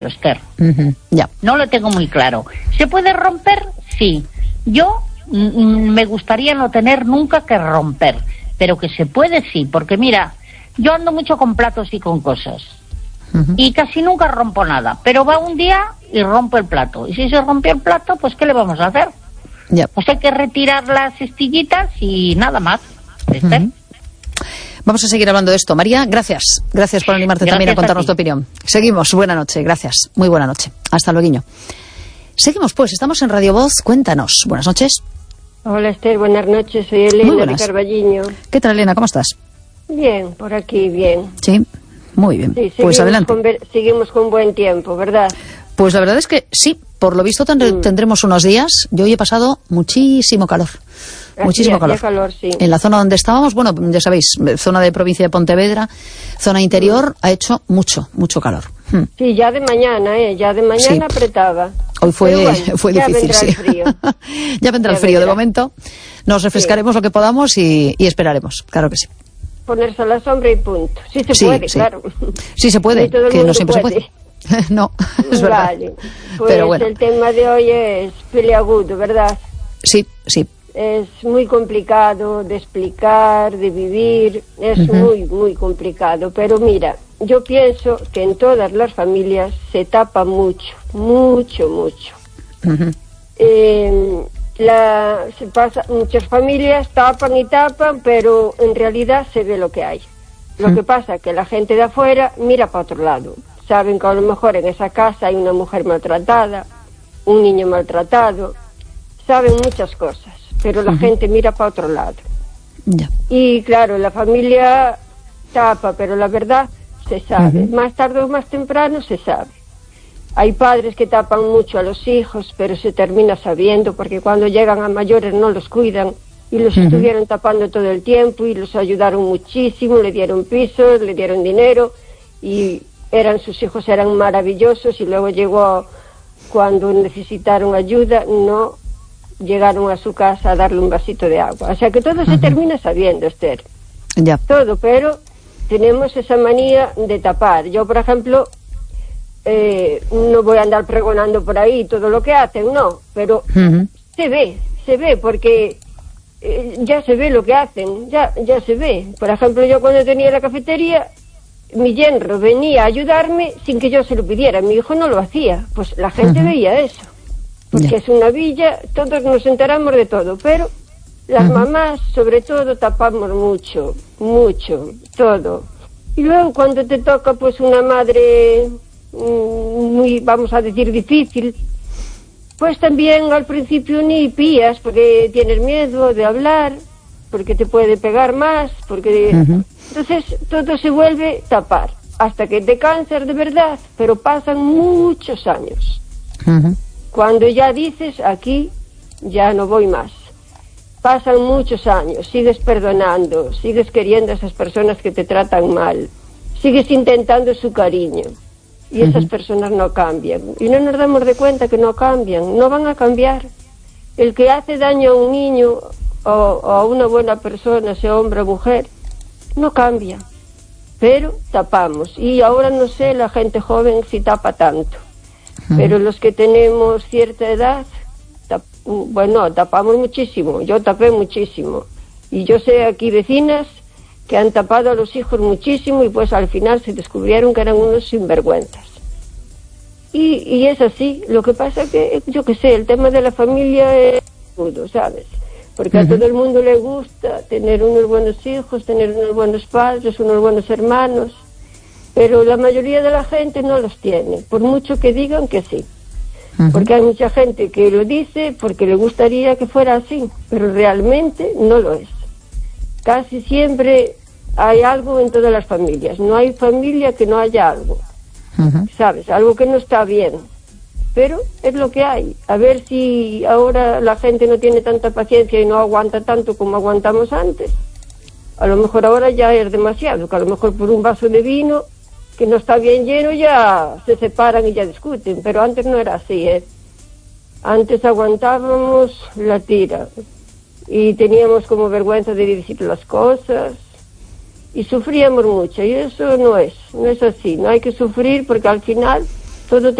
Esther. Ya. No lo tengo muy claro. ¿Se puede romper? Sí. Yo me gustaría no tener nunca que romper, pero que se puede, sí, porque mira, yo ando mucho con platos y con cosas y casi nunca rompo nada, pero va un día y rompo el plato, y si se rompió el plato, pues ¿qué le vamos a hacer? Ya. Pues hay que retirar las estillitas y nada más. Esther. Vamos a seguir hablando de esto. María, gracias. Gracias por animarte también a contarnos tu opinión. Seguimos. Buena noche. Gracias. Muy buena noche. Hasta luego. Seguimos, pues. Estamos en Radio Voz. Cuéntanos. Buenas noches. Hola, Esther. Buenas noches. Soy Elena de Carballiño. ¿Qué tal, Elena? ¿Cómo estás? Bien, por aquí, bien. Sí, muy bien. Sí, pues adelante. Seguimos con buen tiempo, ¿verdad? Pues la verdad es que sí. Por lo visto tendremos unos días. Yo hoy he pasado muchísimo calor. Muchísimo calor. Sí. En la zona donde estábamos, bueno, ya sabéis, zona de provincia de Pontevedra, zona interior, ha hecho mucho calor. Sí, ya de mañana, sí. Apretaba. Hoy fue ya difícil, sí. El frío. Ya vendrá el frío. De momento nos refrescaremos lo que podamos y esperaremos, claro que sí. Ponerse a la sombra y punto. Sí se puede, claro. Sí se puede, que no siempre se puede. No, es verdad. Vale. Pues pero bueno. El tema de hoy es peliagudo, ¿verdad? Sí. Es muy complicado de explicar, de vivir, es muy complicado. Pero mira, yo pienso que en todas las familias se tapa mucho. Muchas familias tapan, pero en realidad se ve lo que hay. Lo que pasa es que la gente de afuera mira para otro lado. Saben que a lo mejor en esa casa hay una mujer maltratada, un niño maltratado, saben muchas cosas, pero la gente mira para otro lado. Ya. Y claro, la familia tapa, pero la verdad se sabe. Más tarde o más temprano se sabe. Hay padres que tapan mucho a los hijos, pero se termina sabiendo, porque cuando llegan a mayores no los cuidan, y los estuvieron tapando todo el tiempo, y los ayudaron muchísimo, le dieron pisos, le dieron dinero, y sus hijos eran maravillosos, y luego llegó cuando necesitaron ayuda, no llegaron a su casa a darle un vasito de agua. O sea que todo se termina sabiendo, Esther. Ya. Todo, pero tenemos esa manía de tapar. Yo, por ejemplo, no voy a andar pregonando por ahí todo lo que hacen, no, pero se ve, porque ya se ve lo que hacen, ya se ve. Por ejemplo, yo cuando tenía la cafetería, mi yerno venía a ayudarme sin que yo se lo pidiera, mi hijo no lo hacía, pues la gente veía eso, porque es una villa, todos nos enteramos de todo, pero las mamás sobre todo tapamos mucho, todo. Y luego cuando te toca pues una madre muy, vamos a decir, difícil, pues también al principio ni pías, porque tienes miedo de hablar, porque te puede pegar más, porque entonces todo se vuelve tapar, hasta que te cansas de verdad, pero pasan muchos años. Cuando ya dices, aquí ya no voy más. Pasan muchos años, sigues perdonando, sigues queriendo a esas personas que te tratan mal, sigues intentando su cariño, y esas personas no cambian. Y no nos damos de cuenta que no cambian, no van a cambiar. El que hace daño a un niño o a una buena persona, sea hombre o mujer, no cambia. Pero tapamos. Y ahora no sé la gente joven si tapa tanto. Pero los que tenemos cierta edad, tapamos muchísimo. Yo tapé muchísimo. Y yo sé aquí vecinas que han tapado a los hijos muchísimo y pues al final se descubrieron que eran unos sinvergüenzas. Y es así. Lo que pasa que, yo qué sé, el tema de la familia es todo, ¿sabes? Porque a todo el mundo le gusta tener unos buenos hijos, tener unos buenos padres, unos buenos hermanos, pero la mayoría de la gente no los tiene, por mucho que digan que sí. Porque hay mucha gente que lo dice porque le gustaría que fuera así, pero realmente no lo es. Casi siempre hay algo en todas las familias, no hay familia que no haya algo, ¿sabes? Algo que no está bien, pero es lo que hay. A ver si ahora la gente no tiene tanta paciencia y no aguanta tanto como aguantamos antes. A lo mejor ahora ya es demasiado, que a lo mejor por un vaso de vino que no está bien lleno ya se separan y ya discuten, pero antes no era así, Antes aguantábamos la tira y teníamos como vergüenza de decir las cosas y sufríamos mucho, y eso no es así. No hay que sufrir, porque al final todo